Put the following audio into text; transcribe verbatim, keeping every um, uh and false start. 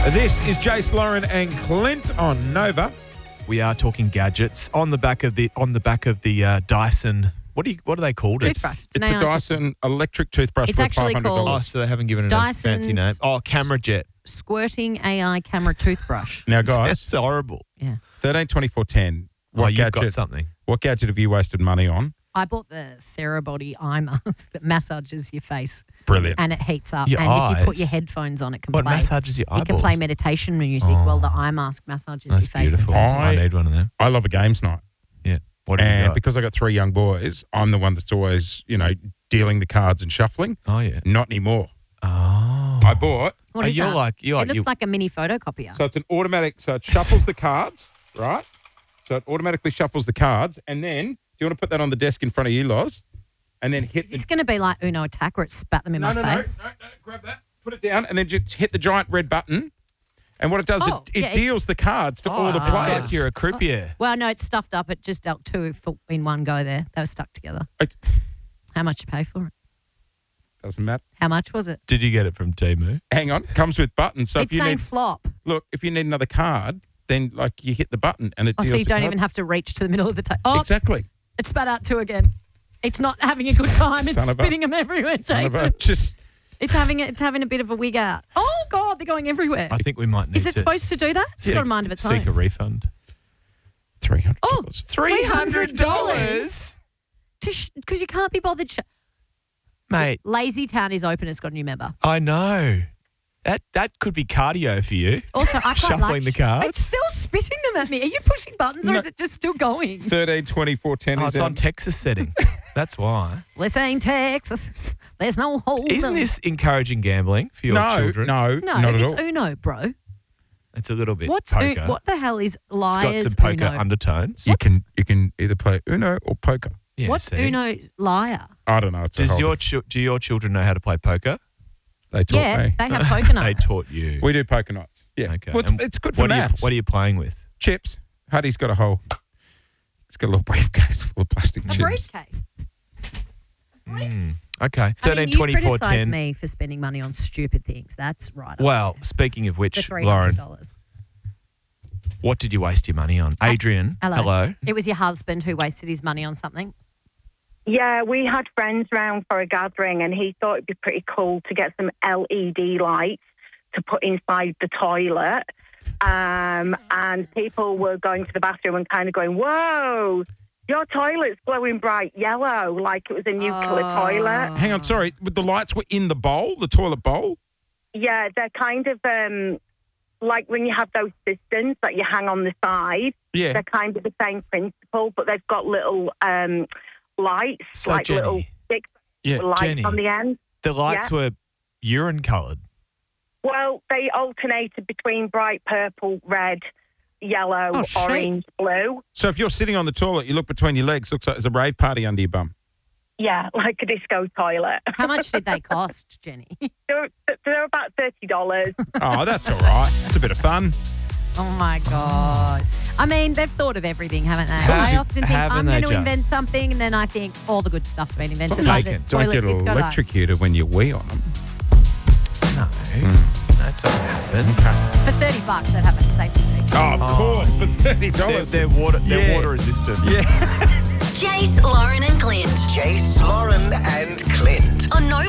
This is Jace, Lauren and Clint on Nova. We are talking gadgets on the back of the on the back of the uh, Dyson. What do you what are they called? Toothbrush. It's a Dyson electric toothbrush It's for actually five hundred called- Oh, dollars. so they haven't given it Dyson's- a fancy name. Oh, camera jet. Squirting A I camera toothbrush. Now, guys, It's horrible. Yeah. thirteen twenty-four ten. Oh, What you've got gadget? something. What gadget have you wasted money on? I bought the Therabody eye mask that massages your face Brilliant. and it heats up. Your and if you put eyes? your headphones on, it can What play. massages your It can eyeballs? play meditation music while the eye mask massages That's your face. and beautiful. temples. I need one of them. I love a games night. Yeah. What have you And got? because I got three young boys, I'm the one that's always, you know, dealing the cards and shuffling. Oh yeah. Not anymore. Oh. I bought. What Oh, is you're that? like you're it like looks you. like a mini photocopier. So it's an automatic, so it shuffles the cards, right? So it automatically shuffles the cards. And then, do you want to put that on the desk in front of you, Loz? And then hit Is the... this going to be like Uno Attack where it spat them in No, my no, face? no, no, no, grab that, put it down, and then just hit the giant red button. And what it does, Oh, it, it yeah, deals it's- the cards to all the Oh, it's players. like you're a croupier. Well, no, it's stuffed up. It just dealt two for, in one go there. They were stuck together. It How much you pay for it? doesn't matter. How much was it? Did you get it from Temu? Hang on, comes with buttons. So it's if you saying need, flop. look, if you need another card, then like you hit the button and it Oh, deals so you the don't cards. even have to reach to the middle of the table. Oh, Exactly. it spat out two again. It's not having a good time. It's Son of a- spitting them everywhere, Son of a- Jason. just It's having a, it's having a bit of a wig out. Oh God, they're going everywhere. I think we might need Is it to supposed to do that? It's got a mind of its seek own. a refund. three hundred Oh, dollars. Three hundred dollars, Because you can't be bothered. Sh- mate. Lazy Town is open. It's got a new member. I know. That that could be cardio for you. Also, I quite Shuffling like the cards. It's still spitting them at me. Are you pushing buttons or No. is it just still going? thirteen twenty-four ten Oh, is it's on out. Texas setting. That's why. This ain't Texas. There's no hold. Isn't this encouraging gambling for your no, children? no, No, not at it's all. Uno, bro. It's a little bit What's poker. Un- what the hell is It's got liars some poker Uno? undertones. You can you can either play Uno or poker. Yeah, What's see? Uno liar? I don't know. It's a Does whole- your chil- do your children know how to play poker? they taught Yeah, me. they have poker nights. They taught you. We do poker nights. Yeah. Okay. Well, it's, And it's good for what are you maths. What are you playing with? Chips. Huddy's got a whole. He's got a little briefcase full of plastic A chips. briefcase. Mm, okay. I Thirteen mean, you twenty four criticise ten. me for spending money on stupid things. That's right. Well, speaking of for which, three hundred Lauren, dollars. what did you waste your money on? Adrian, Hello. hello. It was your husband who wasted his money on something. Yeah, we had friends round for a gathering and he thought it'd be pretty cool to get some L E D lights to put inside the toilet. Um, and people were going to the bathroom and kind of going, whoa, your toilet's glowing bright yellow, like it was a nuclear Oh. toilet. Hang on, sorry. But the lights were in the bowl, the toilet bowl. Yeah, they're kind of um, like when you have those cisterns that you hang on the side. Yeah. They're kind of the same principle, but they've got little um, lights, So, like Jenny, little stick Yeah. lights Jenny. on the end. The lights were urine coloured. Well, they alternated between bright purple, red, yellow, Oh, shit. orange, blue. So if you're sitting on the toilet, you look between your legs, looks like there's a rave party under your bum. Yeah, like a disco toilet. How much did they cost, Jenny? they're, they're about thirty dollars. Oh, that's all right. It's a bit of fun. Oh my God. I mean, they've thought of everything, haven't they? Sometimes I you- often think haven't I'm they going to just? invent something, and then I think all the good stuff's been invented. Sometimes like you the Don't toilet get disco lights. electrocuted when you wee on them. No, that's not happened. For thirty bucks, they'd have a safety feature. Oh, of course, for thirty They're, dollars. they're water. They're Yeah. water resistant. Yeah. Jace, Lauren and Clint. Jace, Lauren and Clint. On Nova.